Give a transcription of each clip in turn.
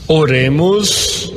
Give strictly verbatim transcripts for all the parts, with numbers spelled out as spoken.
Oremos.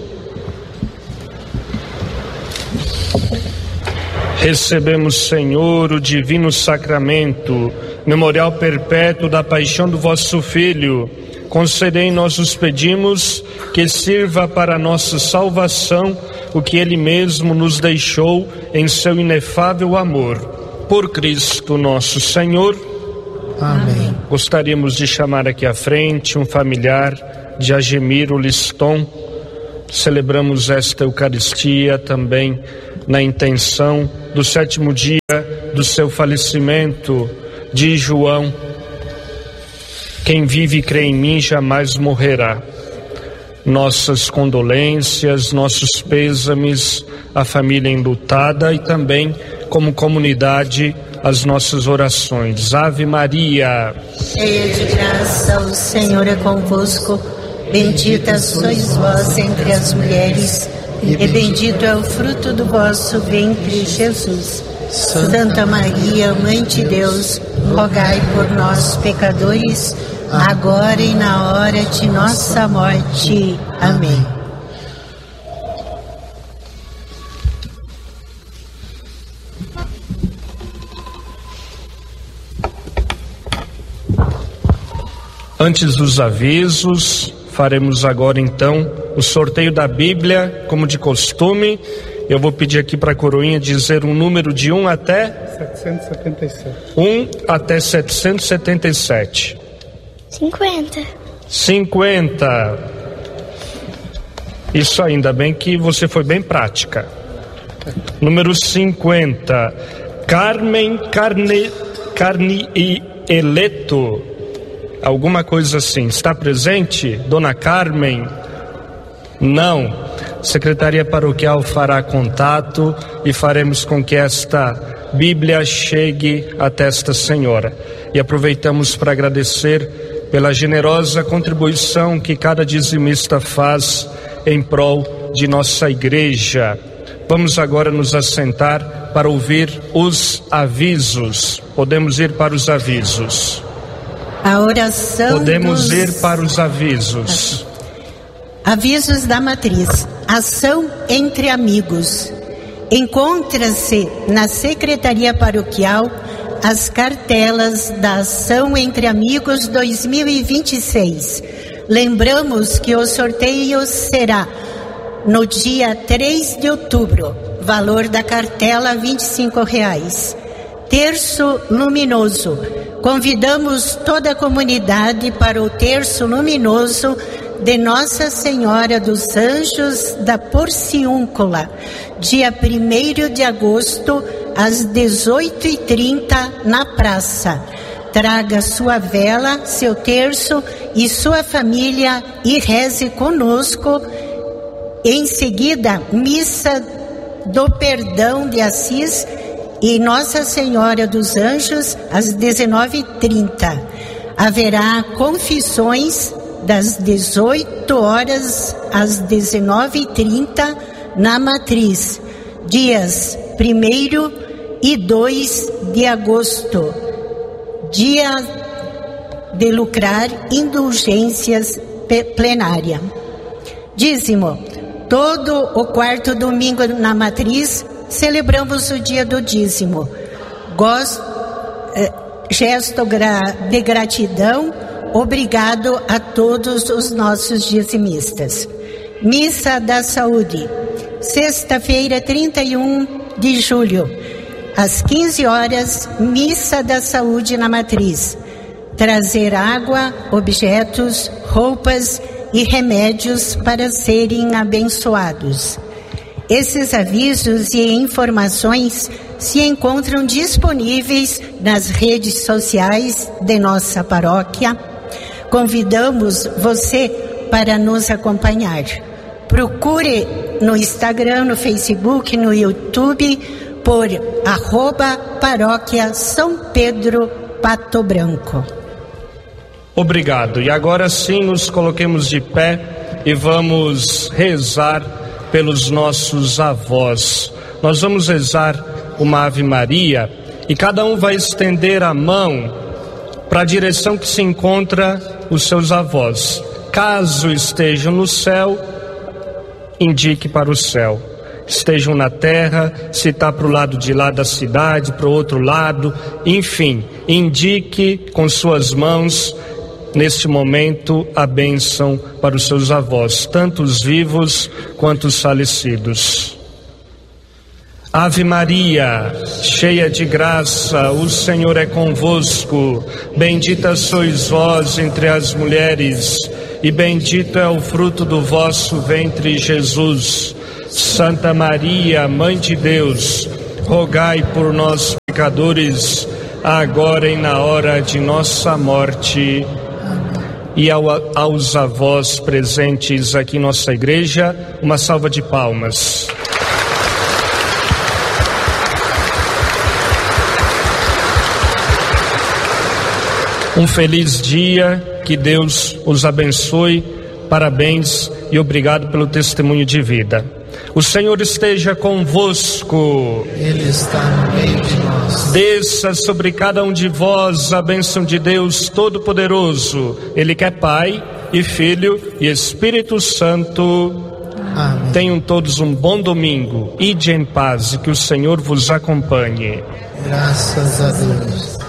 Recebemos, Senhor, o divino sacramento, memorial perpétuo da paixão do vosso Filho. Concedei, nós os pedimos, que sirva para nossa salvação o que Ele mesmo nos deixou em seu inefável amor. Por Cristo nosso Senhor. Amém. Gostaríamos de chamar aqui à frente um familiar de Agemiro Liston. Celebramos esta Eucaristia também na intenção do sétimo dia do seu falecimento, de João. Quem vive e crê em mim jamais morrerá. Nossas condolências, nossos pêsames à família enlutada e também, como comunidade, as nossas orações. Ave Maria, cheia de graça, o Senhor é convosco. Bendita sois vós entre as mulheres, e bendito é o fruto do vosso ventre, Jesus. Santa Maria, Mãe de Deus, rogai por nós, pecadores, agora e na hora de nossa morte. Amém. Antes dos avisos, faremos agora então o sorteio da Bíblia, como de costume. Eu vou pedir aqui para a coroinha dizer um número de um até setecentos e setenta e sete. um até setecentos e setenta e sete. cinquenta. cinquenta. Isso, ainda bem que você foi bem prática. Número cinquenta. Carmen Carne, Carne e Eleto. Alguma coisa assim. Está presente? Dona Carmen? Não. Secretaria Paroquial fará contato e faremos com que esta Bíblia chegue até esta senhora. E aproveitamos para agradecer pela generosa contribuição que cada dizimista faz em prol de nossa igreja. Vamos agora nos assentar para ouvir os avisos. Podemos ir para os avisos. A oração Podemos dos... ir para os avisos. Avisos da Matriz. Ação entre amigos. Encontra-se na Secretaria Paroquial as cartelas da Ação Entre Amigos dois mil e vinte e seis. Lembramos que o sorteio será no dia três de outubro. Valor da cartela vinte e cinco reais. Terço luminoso. Convidamos toda a comunidade para o terço luminoso de Nossa Senhora dos Anjos da Porciúncula, dia primeiro de agosto, às dezoito e trinta, na praça. Traga sua vela, seu terço e sua família e reze conosco. Em seguida, missa do Perdão de Assis e Nossa Senhora dos Anjos, às dezenove e trinta. Haverá confissões das dezoito horas às dezenove e trinta na Matriz, dias primeiro e dois de agosto, dia de lucrar indulgências plenária. Dízimo. Todo o quarto domingo na Matriz celebramos o dia do dízimo. Gosto, eh, gesto gra, de gratidão. Obrigado a todos os nossos dizimistas. Missa da Saúde, sexta-feira, trinta e um de julho, às quinze horas, Missa da Saúde na Matriz. Trazer água, objetos, roupas e remédios para serem abençoados. Esses avisos e informações se encontram disponíveis nas redes sociais de nossa paróquia. Convidamos você para nos acompanhar. Procure no Instagram, no Facebook, no YouTube, por arroba paróquia São Pedro Pato Branco. Obrigado. E agora sim nos coloquemos de pé e vamos rezar pelos nossos avós. Nós vamos rezar uma Ave Maria e cada um vai estender a mão para a direção que se encontra os seus avós. Caso estejam no céu, indique para o céu. Estejam na terra, se está para o lado de lá da cidade, para o outro lado, enfim, indique com suas mãos, neste momento, a bênção para os seus avós, tanto os vivos quanto os falecidos. Ave Maria, cheia de graça, o Senhor é convosco. Bendita sois vós entre as mulheres, e bendito é o fruto do vosso ventre, Jesus. Santa Maria, Mãe de Deus, rogai por nós, pecadores, agora e na hora de nossa morte. E ao, aos avós presentes aqui em nossa igreja, uma salva de palmas. Um feliz dia, que Deus os abençoe, parabéns e obrigado pelo testemunho de vida. O Senhor esteja convosco. Ele está no meio de nós. Desça sobre cada um de vós a bênção de Deus Todo-Poderoso. Ele que é Pai e Filho e Espírito Santo. Amém. Tenham todos um bom domingo. Ide em paz e que o Senhor vos acompanhe. Graças a Deus.